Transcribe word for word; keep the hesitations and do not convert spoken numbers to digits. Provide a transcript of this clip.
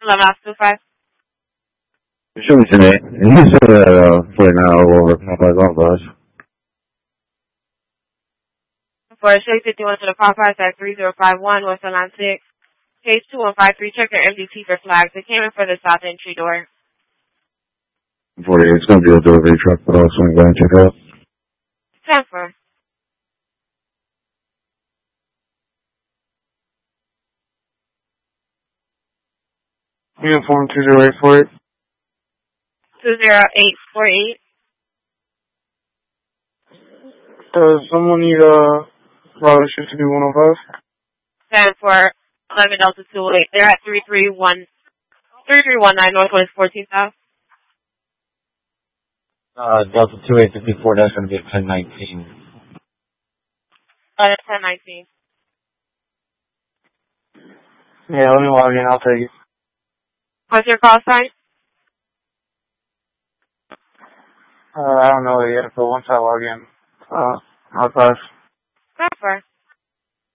eleven off two five. Show me tonight. And you said that, uh, forty-nine over, not by long bus. For a Shake fifty-one to the Popeyes at three zero five one, West Line six. Page two one five three, check your M D T for flags. They came in for the south entry door. forty-eight, it's gonna be a delivery truck, but I'll swing by and check out. ten four. Uniform two zero eight four eight. two zero eight four eight. Does someone need a router shift to be one oh five? ten four, eleven Delta two eight. They're at three three one, three three one nine Northwest fourteenth South. Uh, Delta two eight fifty-four, that's going to be at ten nineteen. Uh, ten nineteen. Yeah, let me log in. I'll take it. What's your call sign? Uh, I don't know it yet, but once I log in, uh, I'll pass.